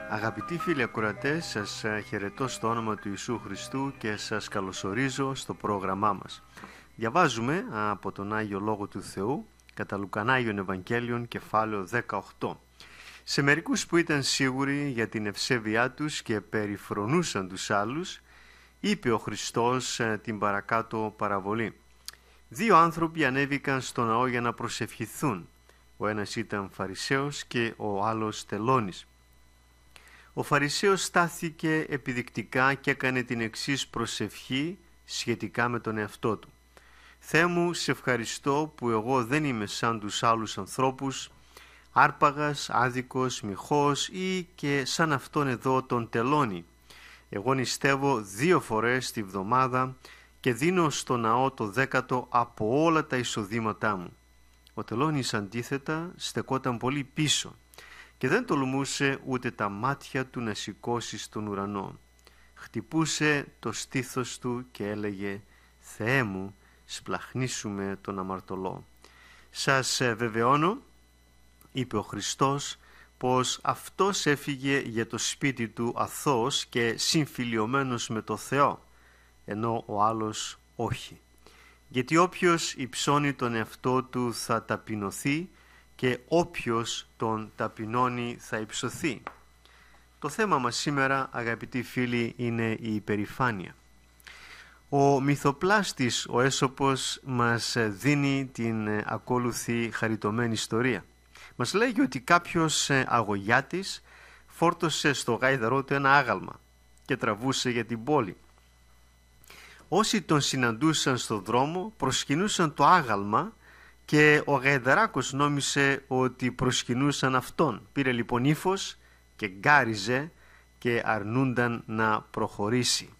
Αγαπητοί φίλοι ακροατές, σας χαιρετώ στο όνομα του Ιησού Χριστού και σας καλωσορίζω στο πρόγραμμά μας. Διαβάζουμε από τον Άγιο Λόγο του Θεού κατά Λουκανάγιον Ευαγγέλιον κεφάλαιο 18. Σε μερικούς που ήταν σίγουροι για την ευσέβειά τους και περιφρονούσαν τους άλλους, είπε ο Χριστός την παρακάτω παραβολή. Δύο άνθρωποι ανέβηκαν στο ναό για να προσευχηθούν. Ο ένας ήταν Φαρισαίος και ο άλλος τελώνης. Ο Φαρισαίος στάθηκε επιδεικτικά και έκανε την εξής προσευχή σχετικά με τον εαυτό του. «Θεέ μου, σε ευχαριστώ που εγώ δεν είμαι σαν τους άλλους ανθρώπους, άρπαγας, άδικος, μοιχός ή και σαν αυτόν εδώ τον τελώνη. Εγώ νηστεύω 2 φορές τη βδομάδα και δίνω στο ναό το 10ο από όλα τα εισοδήματά μου». Ο τελώνης αντίθετα στεκόταν πολύ πίσω και δεν τολμούσε ούτε τα μάτια του να σηκώσει στον ουρανό. Χτυπούσε το στήθος του και έλεγε «Θεέ μου, σπλαχνίσουμε τον αμαρτωλό». «Σας βεβαιώνω», είπε ο Χριστός, πως αυτός έφυγε για το σπίτι του αθώος και συμφιλιωμένος με το Θεό, ενώ ο άλλος όχι. Γιατί όποιος υψώνει τον εαυτό του θα ταπεινωθεί και όποιος τον ταπεινώνει θα υψωθεί. Το θέμα μας σήμερα, αγαπητοί φίλοι, είναι η υπερηφάνεια. Ο μυθοπλάστης ο Αίσοπος μας δίνει την ακόλουθη χαριτωμένη ιστορία. Μας λέγει ότι κάποιος αγωγιάτης φόρτωσε στο γάιδαρό του ένα άγαλμα και τραβούσε για την πόλη. Όσοι τον συναντούσαν στο δρόμο προσκυνούσαν το άγαλμα και ο γαϊδαράκος νόμισε ότι προσκυνούσαν αυτόν. Πήρε λοιπόν ύφος και γκάριζε και αρνούνταν να προχωρήσει.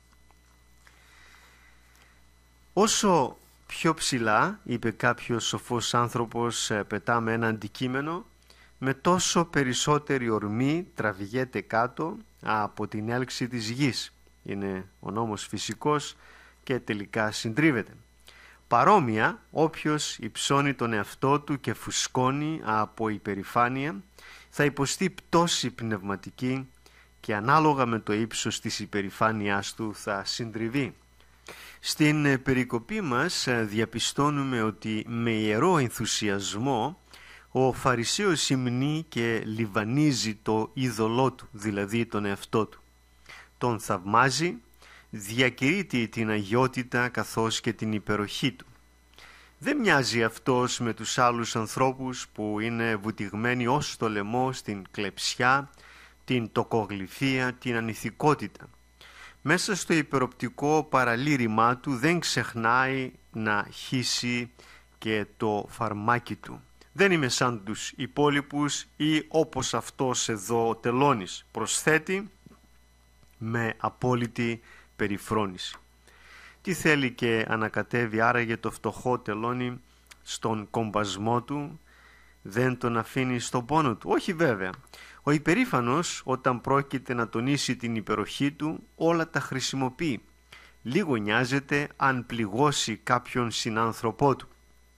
«Όσο πιο ψηλά», είπε κάποιος σοφός άνθρωπος, «πετάμε ένα αντικείμενο, με τόσο περισσότερη ορμή τραβηγέται κάτω από την έλξη της γης». Είναι ο νόμος φυσικός και τελικά συντρίβεται. Παρόμοια, όποιος υψώνει τον εαυτό του και φουσκώνει από υπερηφάνεια θα υποστεί πτώση πνευματική και ανάλογα με το ύψος της υπερηφάνειάς του θα συντριβεί. Στην περικοπή μας διαπιστώνουμε ότι με ιερό ενθουσιασμό ο Φαρισαίος υμνεί και λιβανίζει το είδωλό του, δηλαδή τον εαυτό του. Τον θαυμάζει, διακηρύττει την αγιότητα καθώς και την υπεροχή του. Δεν μοιάζει αυτός με τους άλλους ανθρώπους που είναι βουτυγμένοι ως το λαιμό στην κλεψιά, την τοκογλυφία, την ανηθικότητα. Μέσα στο υπεροπτικό παραλήρημά του δεν ξεχνάει να χύσει και το φαρμάκι του. «Δεν είμαι σαν τους υπόλοιπους ή όπως αυτός εδώ ο τελώνης», προσθέτει με απόλυτη περιφρόνηση. Τι θέλει και ανακατεύει άραγε το φτωχό τελώνη στον κομπασμό του, δεν τον αφήνει στον πόνο του? Όχι βέβαια. Ο υπερήφανος όταν πρόκειται να τονίσει την υπεροχή του όλα τα χρησιμοποιεί. Λίγο νοιάζεται αν πληγώσει κάποιον συνάνθρωπό του.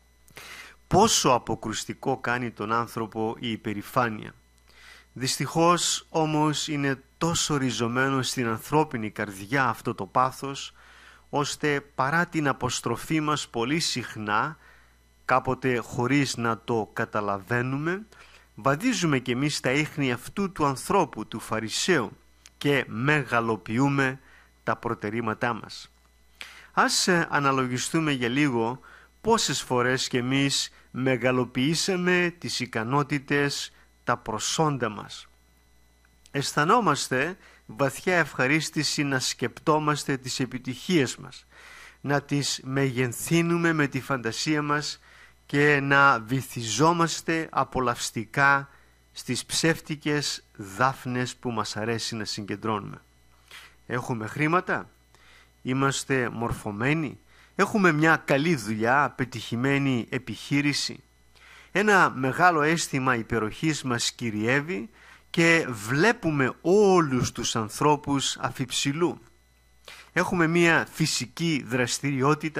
Πόσο αποκρουστικό κάνει τον άνθρωπο η υπερηφάνεια. Δυστυχώς όμως είναι τόσο ριζωμένο στην ανθρώπινη καρδιά αυτό το πάθος, ώστε παρά την αποστροφή μας πολύ συχνά, κάποτε χωρίς να το καταλαβαίνουμε, βαδίζουμε κι εμείς τα ίχνη αυτού του ανθρώπου, του Φαρισαίου, και μεγαλοποιούμε τα προτερήματά μας. Ας αναλογιστούμε για λίγο πόσες φορές κι εμείς μεγαλοποιήσαμε τις ικανότητες, τα προσόντα μας. Αισθανόμαστε βαθιά ευχαρίστηση να σκεπτόμαστε τις επιτυχίες μας, να τις μεγενθύνουμε με τη φαντασία μας και να βυθιζόμαστε απολαυστικά στις ψεύτικες δάφνες που μας αρέσει να συγκεντρώνουμε. Έχουμε χρήματα, είμαστε μορφωμένοι, έχουμε μια καλή δουλειά, πετυχημένη επιχείρηση. Ένα μεγάλο αίσθημα υπεροχής μας κυριεύει και βλέπουμε όλους τους ανθρώπους αφιψηλού. Έχουμε μια φυσική δραστηριότητα,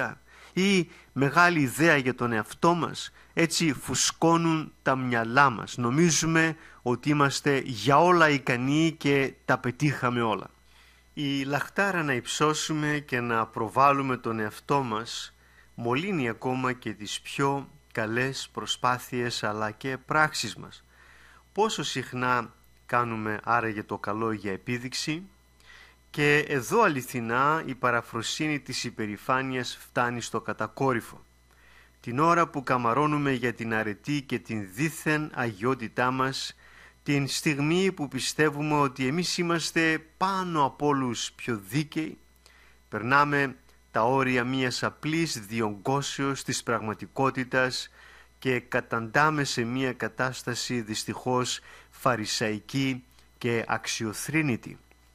ή μεγάλη ιδέα για τον εαυτό μας, έτσι φουσκώνουν τα μυαλά μας. Νομίζουμε ότι είμαστε για όλα ικανοί και τα πετύχαμε όλα. Η λαχτάρα να υψώσουμε και να προβάλλουμε τον εαυτό μας μολύνει ακόμα και τις πιο καλές προσπάθειες αλλά και πράξεις μας. Πόσο συχνά κάνουμε άραγε το καλό για επίδειξη? Και εδώ αληθινά η παραφροσύνη της υπερηφάνειας φτάνει στο κατακόρυφο. Την ώρα που καμαρώνουμε για την αρετή και την δίθεν αγιότητά μας, την στιγμή που πιστεύουμε ότι εμείς είμαστε πάνω από όλους πιο δίκαιοι, περνάμε τα όρια μιας απλής διωγγώσεως της πραγματικότητας και καταντάμε σε μια κατάσταση δυστυχώς φαρισαϊκή και αξιοθρήνητη.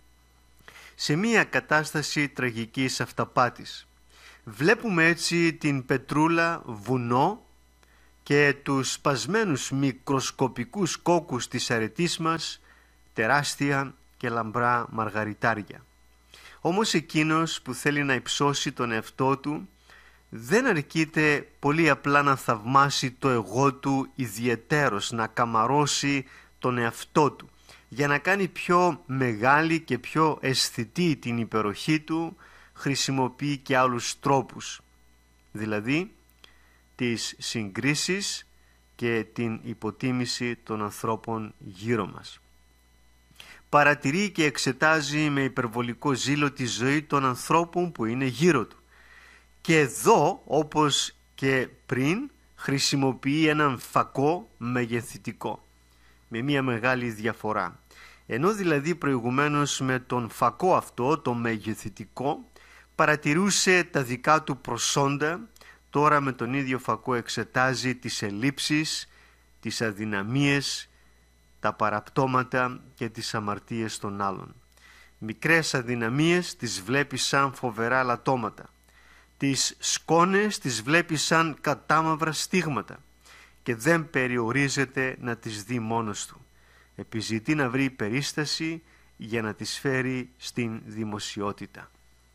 Σε μια κατάσταση τραγικής αυταπάτης. Βλέπουμε έτσι την πετρούλα βουνό και τους σπασμένους μικροσκοπικούς κόκκους της αρετής μας τεράστια και λαμπρά μαργαριτάρια. Όμως εκείνος που θέλει να υψώσει τον εαυτό του δεν αρκείται πολύ απλά να θαυμάσει το εγώ του ιδιαιτέρως, να καμαρώσει τον εαυτό του. Για να κάνει πιο μεγάλη και πιο αισθητή την υπεροχή του, χρησιμοποιεί και άλλους τρόπους, δηλαδή τις συγκρίσεις και την υποτίμηση των ανθρώπων γύρω μας. Παρατηρεί και εξετάζει με υπερβολικό ζήλο τη ζωή των ανθρώπων που είναι γύρω του. Και εδώ, όπως και πριν, χρησιμοποιεί έναν φακό μεγεθυντικό, με μια μεγάλη διαφορά. Ενώ δηλαδή προηγουμένως με τον φακό αυτό, το μεγεθυντικό, παρατηρούσε τα δικά του προσόντα, τώρα με τον ίδιο φακό εξετάζει τις ελλείψεις, τις αδυναμίες, τα παραπτώματα και τις αμαρτίες των άλλων. Μικρές αδυναμίες τις βλέπει σαν φοβερά λατώματα. Τις σκόνες τις βλέπει σαν κατάμαυρα στίγματα και δεν περιορίζεται να τις δει μόνος του. Επιζητεί να βρει περίσταση για να τις φέρει στην δημοσιότητα.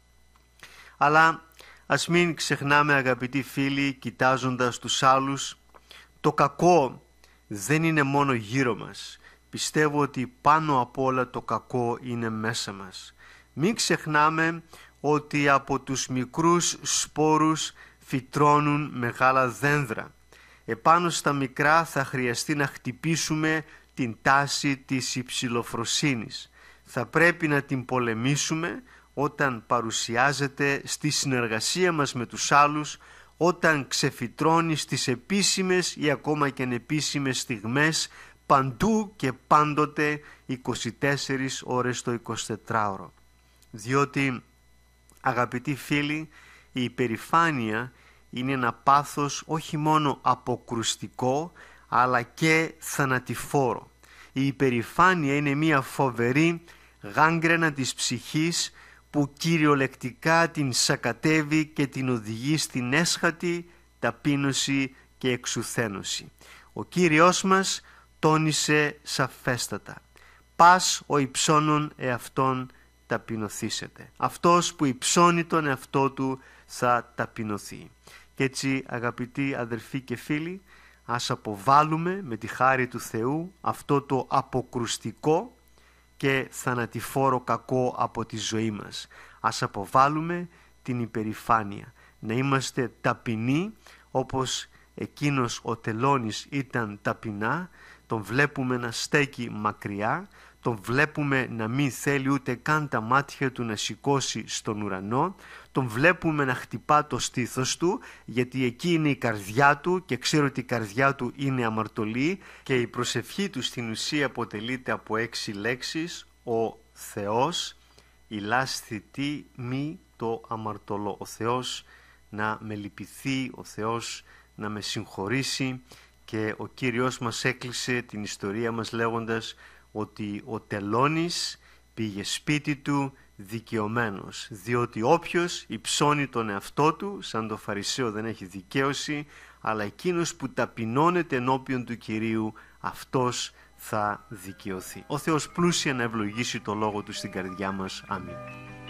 Αλλά ας μην ξεχνάμε, αγαπητοί φίλοι, κοιτάζοντας τους άλλους, το κακό δεν είναι μόνο γύρω μας. Πιστεύω ότι πάνω απ' όλα το κακό είναι μέσα μας. Μην ξεχνάμε ότι από τους μικρούς σπόρους φυτρώνουν μεγάλα δένδρα. Επάνω στα μικρά θα χρειαστεί να χτυπήσουμε την τάση της υψηλοφροσύνης. Θα πρέπει να την πολεμήσουμε όταν παρουσιάζεται στη συνεργασία μας με τους άλλους, όταν ξεφυτρώνει στις επίσημες ή ακόμα και ανεπίσημες στιγμές, παντού και πάντοτε 24 ώρες το 24ωρο. Διότι, αγαπητοί φίλοι, η υπερηφάνεια είναι ένα πάθος όχι μόνο αποκρουστικό, αλλά και θανατηφόρο. Η υπερηφάνεια είναι μια φοβερή γάγκρενα της ψυχής που κυριολεκτικά την σακατεύει και την οδηγεί στην έσχατη ταπείνωση και εξουθένωση. Ο Κύριος μας τόνισε σαφέστατα: «Πας ο υψώνων εαυτόν ταπεινωθήσετε». Αυτός που υψώνει τον εαυτό του θα ταπεινωθεί. Και έτσι, αγαπητοί αδερφοί και φίλοι, ας αποβάλουμε με τη χάρη του Θεού αυτό το αποκρουστικό και θανατηφόρο κακό από τη ζωή μας. Ας αποβάλουμε την υπερηφάνεια, να είμαστε ταπεινοί όπως εκείνος ο τελώνης ήταν ταπεινά. Τον βλέπουμε να στέκει μακριά, τον βλέπουμε να μην θέλει ούτε καν τα μάτια του να σηκώσει στον ουρανό, τον βλέπουμε να χτυπά το στήθος του, γιατί εκεί είναι η καρδιά του και ξέρω ότι η καρδιά του είναι αμαρτωλή και η προσευχή του στην ουσία αποτελείται από 6 λέξεις: ο Θεός ηλάσθητη μη το αμαρτωλό. Ο Θεός να με λυπηθεί, ο Θεός να με συγχωρήσει. Και ο Κύριος μας έκλεισε την ιστορία μας λέγοντας ότι ο τελώνης πήγε σπίτι του δικαιωμένος, διότι όποιος υψώνει τον εαυτό του, σαν το Φαρισαίο, δεν έχει δικαίωση, αλλά εκείνος που ταπεινώνεται ενώπιον του Κυρίου, αυτός θα δικαιωθεί. Ο Θεός πλούσια να ευλογήσει το λόγο του στην καρδιά μας. Αμήν.